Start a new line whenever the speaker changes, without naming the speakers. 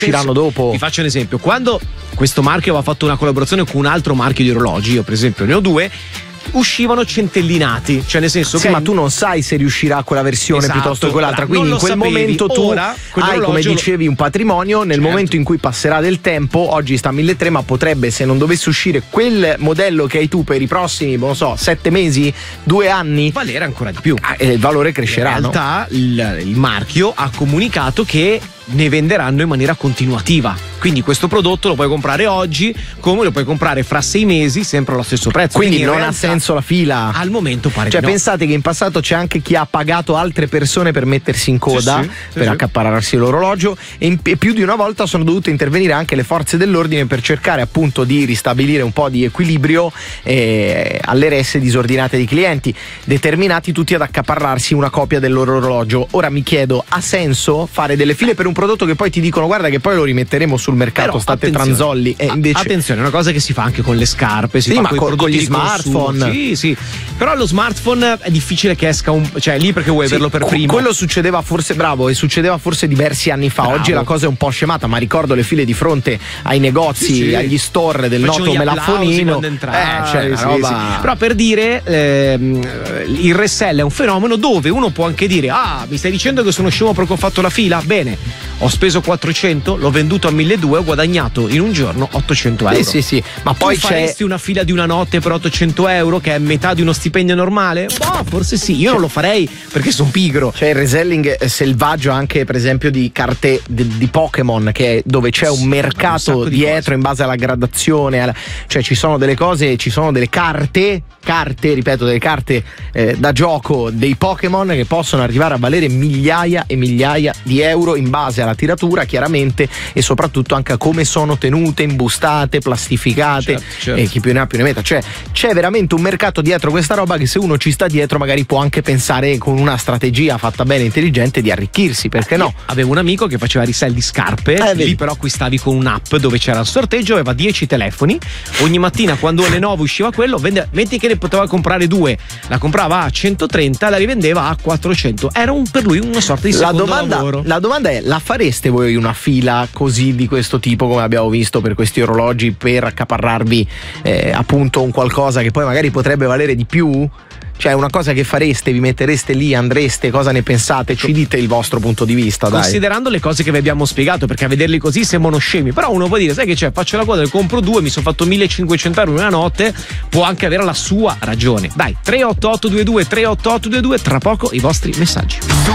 usciranno dopo.
Vi faccio un esempio: quando questo marchio aveva fatto una collaborazione con un altro marchio di orologi, io per esempio ne ho due, uscivano centellinati, cioè nel senso
sì,
che
ma tu non sai se riuscirà quella versione piuttosto che quell'altra, quindi in quel momento tu hai, come dicevi, un patrimonio. Nel momento in cui passerà del tempo, oggi sta a 1.300, ma potrebbe, se non dovesse uscire quel modello che hai tu per i prossimi, non so, 7 mesi, 2 anni,
valere ancora di più,
e il valore crescerà.
In realtà il marchio ha comunicato che ne venderanno in maniera continuativa, quindi questo prodotto lo puoi comprare oggi come lo puoi comprare fra 6 mesi sempre allo stesso prezzo,
quindi non ha senso la fila
al momento, pare
cioè
di no.
Pensate che in passato c'è anche chi ha pagato altre persone per mettersi in coda per accaparrarsi l'orologio, e più di una volta sono dovute intervenire anche le forze dell'ordine per cercare appunto di ristabilire un po' di equilibrio alle resse disordinate di clienti determinati tutti ad accaparrarsi una copia del loro orologio. Ora mi chiedo, ha senso fare delle file per un prodotto che poi ti dicono guarda che poi lo rimetteremo sul mercato? Però, state tranzolli, e invece
attenzione, è una cosa che si fa anche con le scarpe, si
sì,
fa
ma con gli smartphone.
Sì, però lo smartphone è difficile che esca cioè lì perché vuoi averlo per primo.
Quello succedeva forse, bravo, e succedeva forse diversi anni fa. Oggi la cosa è un po' scemata, ma ricordo le file di fronte ai negozi, agli store del noto melafonino.
Roba. Però per dire, il resell è un fenomeno dove uno può anche dire mi stai dicendo che sono scemo perché ho fatto la fila? Bene, ho speso 400, l'ho venduto a 1.200, ho guadagnato in un giorno 800 euro.
Sì. Ma poi
faresti una fila di una notte per 800 euro, che è metà di uno stipendio normale? Forse sì, io non lo farei perché sono pigro.
C'è il reselling selvaggio anche, per esempio, di carte di Pokémon, che è dove c'è un mercato dietro in base alla gradazione, cioè ci sono delle cose, ci sono delle carte, ripeto, delle carte da gioco dei Pokémon che possono arrivare a valere migliaia e migliaia di euro in base alla tiratura, chiaramente, e soprattutto anche a come sono tenute, imbustate, plastificate, e chi più ne ha più ne metta. Cioè c'è veramente un mercato dietro questa roba che, se uno ci sta dietro, magari può anche pensare, con una strategia fatta bene, intelligente, di arricchirsi, perché no?
Avevo un amico che faceva resell di scarpe, lì però acquistavi con un'app dove c'era il sorteggio, aveva 10 telefoni, ogni mattina quando alle 9 usciva quello, metti che ne poteva comprare 2, la comprava a 130, la rivendeva a 400, era per lui una sorta di secondo lavoro.
La domanda è: la fareste voi una fila così di questo tipo, come abbiamo visto per questi orologi, per accaparrarvi appunto un qualcosa che poi magari potrebbe valere di più? Cioè, una cosa che fareste, vi mettereste lì, andreste, cosa ne pensate? Ci dite il vostro punto di vista, dai.
Considerando le cose che vi abbiamo spiegato, perché a vederli così sembrano scemi, però uno può dire, sai che c'è, faccio la coda, ne compro 2, mi sono fatto 1.500 euro in una notte, può anche avere la sua ragione. Dai, 38822, tra poco i vostri messaggi.